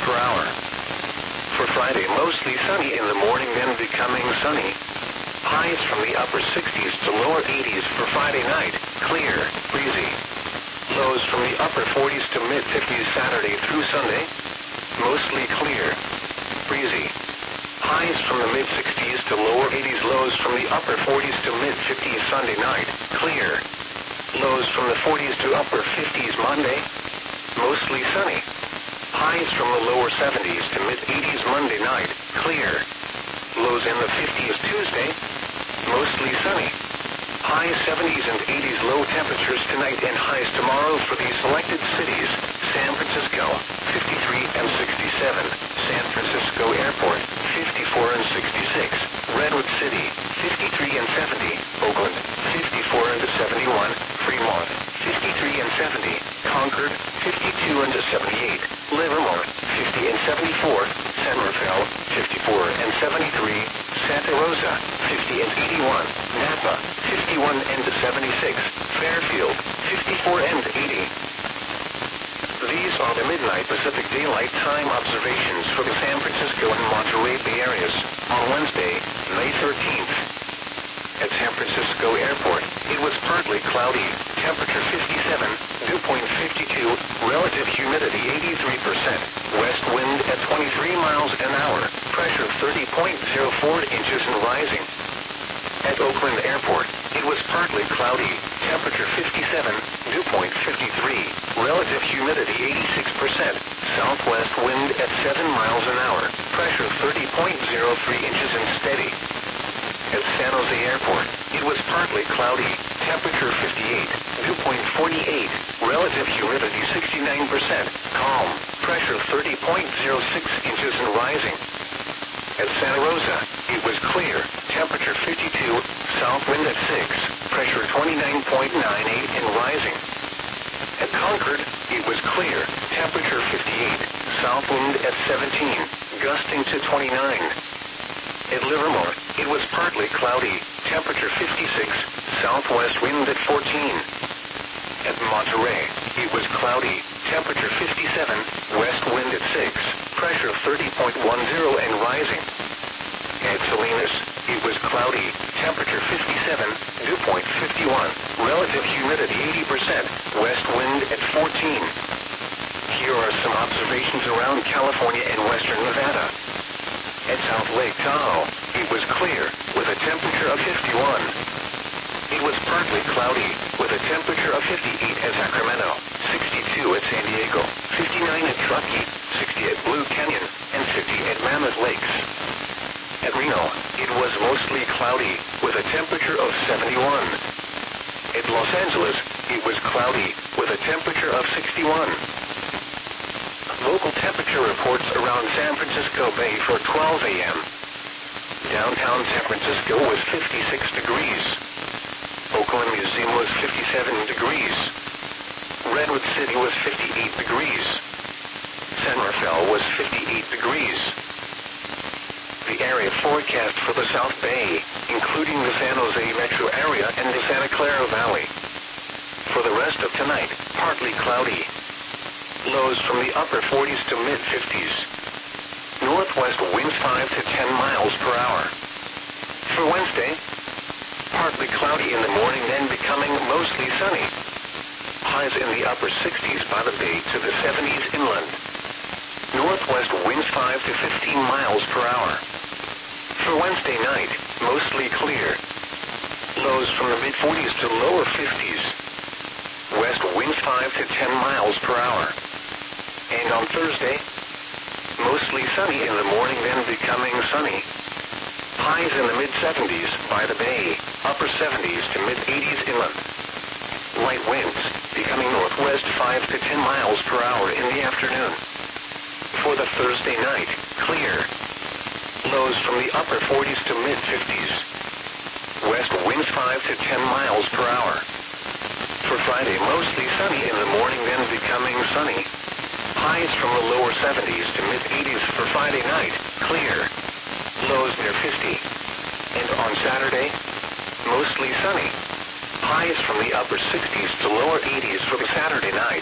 per hour. For Friday, mostly sunny in the morning, then becoming sunny. Highs from the upper 60s to lower 80s for Friday night. Clear, breezy. Lows from the upper 40s to mid-50s Saturday through Sunday. Mostly clear, breezy. Highs from the mid-60s to lower 80s. Lows from the upper 40s to mid-50s Sunday night. Clear. Lows from the 40s to upper 50s Monday. Mostly sunny. Highs from the lower 70s to mid-80s Monday night. Clear. Lows in the 50s Tuesday. Mostly sunny. Highs 70s and 80s low temperatures tonight and highs tomorrow for these selected cities. San Francisco, 53 and 67. San Francisco Airport, 54 and 66. Redwood City, 53 and 70. Oakland, 54 and 71. Fremont, 53 and 70. Concord, 52 and 78. Livermore, 50 and 74. San Rafael, 54 and 73. Santa Rosa, 50 and 81. Napa, 51 and 76. Fairfield, 54 and 80. These are the midnight Pacific Daylight Time observations for the San Francisco and Monterey Bay areas on Wednesday, May 13th. At San Francisco Airport, it was partly cloudy, temperature 57, dew point 52, relative humidity 83%, west wind at 23 miles an hour, pressure 30.04 inches and rising. At Oakland Airport, it was partly cloudy, temperature 57, dew point 53, relative humidity 86%, southwest wind at 7 miles an hour, pressure 30.03 inches and steady. At San Jose Airport, it was partly cloudy, temperature 58, dew point 48, relative humidity 69%, calm, pressure 30.06 inches and rising. At Santa Rosa, it was clear, temperature 52, south wind at 6, pressure 29.98 and rising. At Concord, it was clear, temperature 58, south wind at 17, gusting to 29. At Livermore, it was partly cloudy, temperature 56, southwest wind at 14. At Monterey, it was cloudy, temperature 57, west wind at 6, pressure 30.10 and rising. At Salinas, it was cloudy, temperature 57, dew point 51, relative humidity 80%, west wind at 14. Here are some observations around California and western Nevada. At South Lake Tahoe, it was clear, with a temperature of 51. It was partly cloudy, with a temperature of 58 at Sacramento, 62 at San Diego, 59 at Truckee, 60 at Blue Canyon, and 50 at Mammoth Lakes. At Reno, it was mostly cloudy, with a temperature of 71. At Los Angeles, it was cloudy, with a temperature of 61. Local temperature reports around San Francisco Bay for 12 a.m. Downtown San Francisco was 56 degrees. Oakland Museum was 57 degrees. Redwood City was 58 degrees. San Rafael was 58 degrees. The area forecast for the South Bay, including the San Jose metro area and the Santa Clara Valley. For the rest of tonight, partly cloudy. Lows from the upper 40s to mid-50s. Northwest winds 5 to 10 miles per hour. For Wednesday, partly cloudy in the morning, then becoming mostly sunny. Highs in the upper 60s by the bay to the 70s inland. Northwest winds 5 to 15 miles per hour. For Wednesday night, mostly clear. Lows from the mid-40s to lower 50s. West winds 5 to 10 miles per hour. And on Thursday, mostly sunny in the morning, then becoming sunny. Highs in the mid-70s by the bay, upper 70s to mid-80s inland. Light winds, becoming northwest 5 to 10 miles per hour in the afternoon. For the Thursday night, clear. Lows from the upper 40s to mid-50s. West winds 5 to 10 miles per hour. For Friday, mostly sunny in the morning, then becoming sunny. Highs from the lower 70s to mid-80s for Friday night, clear. Lows near 50. And on Saturday, mostly sunny. Highs from the upper 60s to lower 80s for the Saturday night.